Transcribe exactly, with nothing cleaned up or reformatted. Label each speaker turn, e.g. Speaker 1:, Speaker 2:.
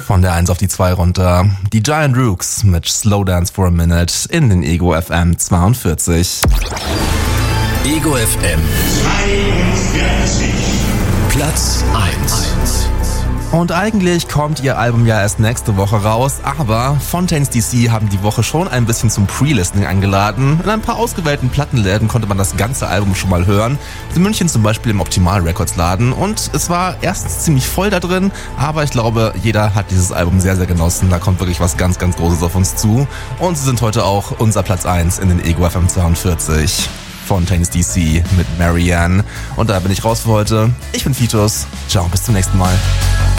Speaker 1: Von der eins auf die zwei runter. Die Giant Rooks mit Slow Dance for a Minute in den Ego F M zweiundvierzig.
Speaker 2: Ego F M zweiundvierzig. Platz eins.
Speaker 1: Und eigentlich kommt ihr Album ja erst nächste Woche raus, aber Fontaines D C haben die Woche schon ein bisschen zum Pre-Listening eingeladen. In ein paar ausgewählten Plattenläden konnte man das ganze Album schon mal hören. In München zum Beispiel im Optimal Records Laden. Und es war erstens ziemlich voll da drin, aber ich glaube, jeder hat dieses Album sehr, sehr genossen. Da kommt wirklich was ganz, ganz Großes auf uns zu. Und sie sind heute auch unser Platz eins in den Ego F M zweiundvierzig. Fontaines D C mit Marianne. Und da bin ich raus für heute. Ich bin Fitus. Ciao, bis zum nächsten Mal.